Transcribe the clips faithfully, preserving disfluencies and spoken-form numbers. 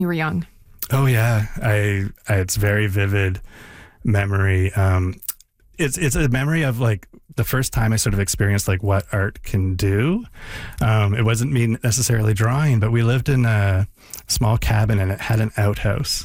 you were young? Oh yeah, I, I it's very vivid memory. Um, it's it's a memory of like the first time I sort of experienced like what art can do. Um, it wasn't me necessarily drawing, but we lived in a small cabin and it had an outhouse.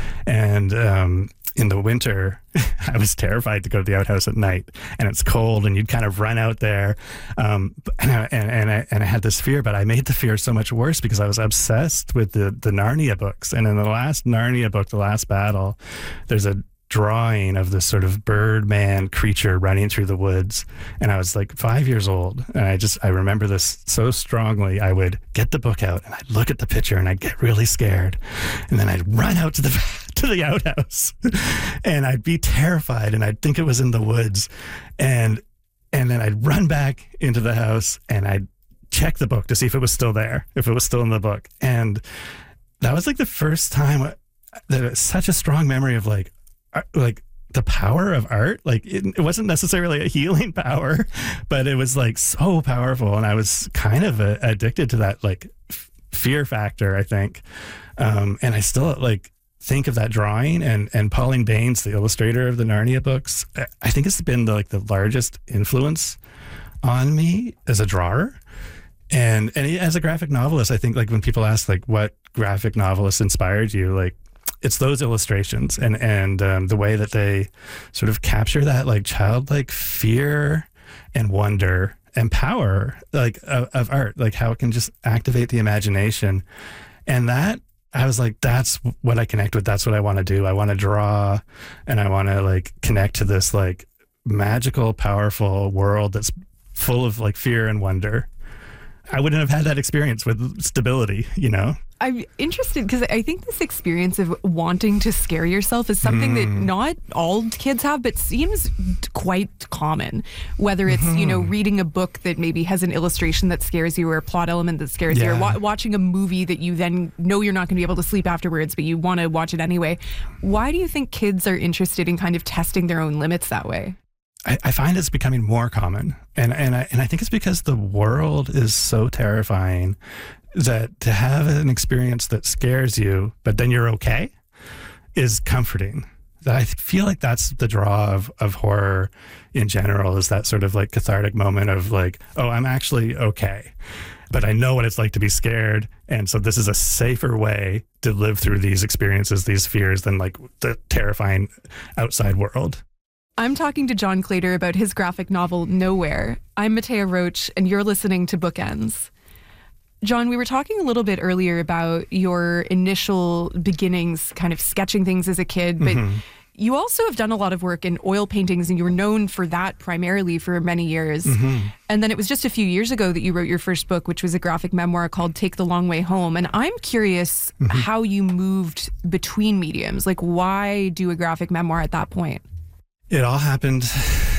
And um, in the winter, I was terrified to go to the outhouse at night, and it's cold, and you'd kind of run out there. Um, and, I, and, and, I, and I had this fear, but I made the fear so much worse because I was obsessed with the, the Narnia books. And in the last Narnia book, The Last Battle, there's a drawing of this sort of birdman creature running through the woods. And I was like five years old. And I just, I remember this so strongly. I would get the book out and I'd look at the picture and I'd get really scared. And then I'd run out to the, to the outhouse and I'd be terrified and I'd think it was in the woods. And, and then I'd run back into the house and I'd check the book to see if it was still there, if it was still in the book. And that was like the first time that it's such a strong memory of like, like the power of art. Like it, it wasn't necessarily a healing power, but it was like so powerful. And I was kind of a, addicted to that like f- fear factor, I think. Um, and I still like think of that drawing and, and Pauline Baynes, the illustrator of the Narnia books. I think it's been the, like the largest influence on me as a drawer. And, and as a graphic novelist, I think like when people ask like what graphic novelist inspired you, like it's those illustrations and, and um, the way that they sort of capture that like childlike fear and wonder and power like of, of art, like how it can just activate the imagination. And that I was like, that's what I connect with. That's what I want to do. I want to draw and I want to like connect to this like magical, powerful world that's full of like fear and wonder. I wouldn't have had that experience with Stability, you know? I'm interested because I think this experience of wanting to scare yourself is something mm. that not all kids have, but seems quite common. Whether it's, mm-hmm. you know, reading a book that maybe has an illustration that scares you or a plot element that scares yeah. you, or wa- watching a movie that you then know you're not going to be able to sleep afterwards, but you want to watch it anyway. Why do you think kids are interested in kind of testing their own limits that way? I, I find it's becoming more common. And, and, I, and I think it's because the world is so terrifying that to have an experience that scares you, but then you're okay, is comforting. That I feel like that's the draw of, of horror in general, is that sort of like cathartic moment of like, oh, I'm actually okay, but I know what it's like to be scared. And so this is a safer way to live through these experiences, these fears, than like the terrifying outside world. I'm talking to John Claytor about his graphic novel, Nowhere. I'm Matea Roach, and you're listening to Bookends. John, we were talking a little bit earlier about your initial beginnings, kind of sketching things as a kid, but mm-hmm. you also have done a lot of work in oil paintings, and you were known for that primarily for many years. Mm-hmm. And then it was just a few years ago that you wrote your first book, which was a graphic memoir called Take the Long Way Home. And I'm curious mm-hmm. how you moved between mediums. Like, why do a graphic memoir at that point? It all happened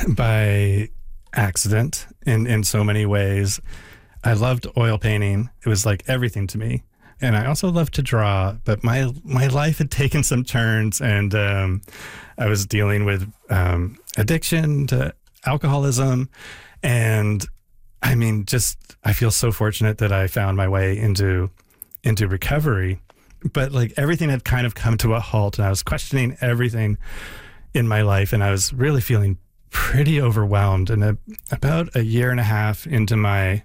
by accident in, in so many ways. I loved oil painting. It was like everything to me. And I also loved to draw, but my my life had taken some turns, and um, I was dealing with um, addiction to alcoholism. And I mean, just, I feel so fortunate that I found my way into into recovery. But like everything had kind of come to a halt, and I was questioning everything in my life, and I was really feeling pretty overwhelmed. And a, about a year and a half into my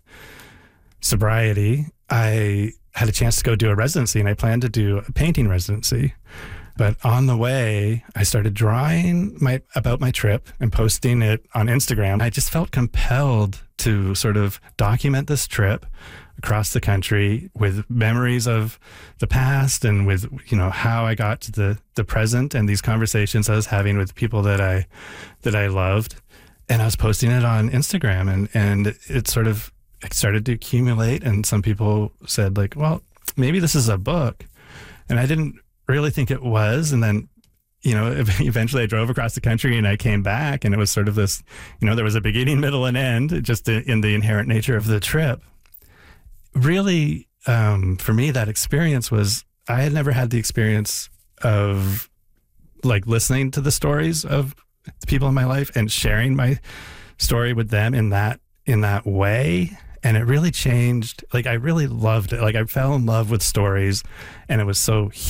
sobriety, I had a chance to go do a residency, and I planned to do a painting residency. But on the way, I started drawing my about my trip and posting it on Instagram. I just felt compelled to sort of document this trip across the country with memories of the past and with, you know, how I got to the, the present and these conversations I was having with people that I that I loved. And I was posting it on Instagram, and, and it sort of it started to accumulate. And some people said like, well, maybe this is a book. And I didn't really think it was. And then, you know, eventually I drove across the country and I came back, and it was sort of this, you know, there was a beginning, middle, and end just in the inherent nature of the trip. Really, um, for me, that experience was, I had never had the experience of like listening to the stories of the people in my life and sharing my story with them in that, in that way. And it really changed. Like, I really loved it. Like, I fell in love with stories, and it was so